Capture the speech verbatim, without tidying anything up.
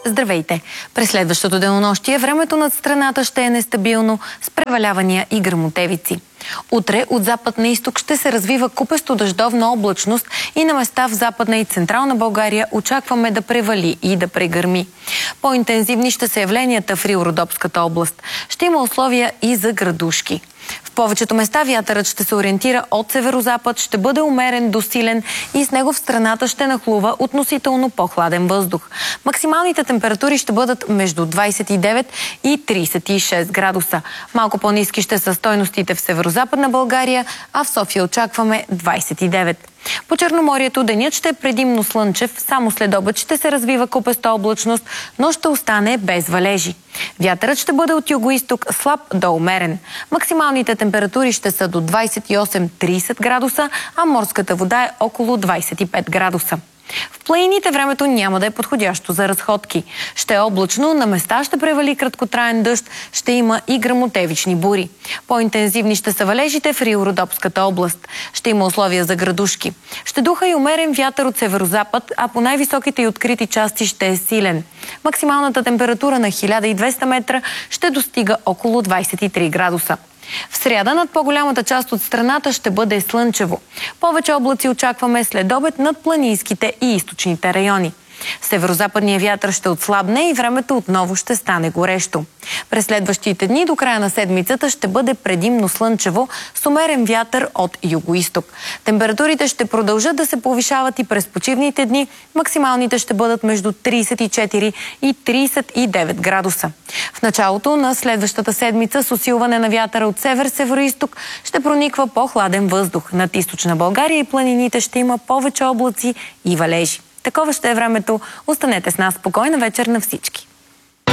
Здравейте! През следващото денонощие времето над страната ще е нестабилно с превалявания и гръмотевици. Утре от запад на изток ще се развива купесто дъждовна облачност и на места в Западна и Централна България очакваме да превали и да прегърми. По-интензивни ще са явленията в Рило-Родопската област. Ще има условия и за градушки. В повечето места вятърът ще се ориентира от северозапад, ще бъде умерен до силен и с него в страната ще нахлува относително по-хладен въздух. Максималните температури ще бъдат между двадесет и девет и тридесет и шест градуса. Малко по-ниски ще са стойностите в северозападна България, а в София очакваме двадесет и девет. По Черноморието денят ще е предимно слънчев, само след обед ще се развива купеста облачност, но ще остане без валежи. Вятърът ще бъде от югоизток слаб до умерен. Максималните температури ще са до двадесет и осем до тридесет градуса, а морската вода е около двадесет и пет градуса. В планините времето няма да е подходящо за разходки. Ще е облачно, на места ще превали краткотраен дъжд, ще има и гръмотевични бури. По-интензивни ще са валежите в Рило-Родопската област. Ще има условия за градушки. Ще духа и умерен вятър от северозапад, а по най-високите и открити части ще е силен. Максималната температура на хиляда и двеста метра ще достига около двадесет и три градуса. В сряда над по-голямата част от страната ще бъде слънчево. Повече облаци очакваме след обед над планинските и източните райони. Северозападният вятър ще отслабне и времето отново ще стане горещо. През следващите дни до края на седмицата ще бъде предимно слънчево с умерен вятър от югоизток. Температурите ще продължат да се повишават и през почивните дни. Максималните ще бъдат между тридесет и четири и тридесет и девет градуса. В началото на следващата седмица с усилване на вятъра от север-североизток ще прониква по-хладен въздух. Над източна България и планините ще има повече облаци и валежи. Такова ще е времето. Останете с нас. Спокойна вечер на всички!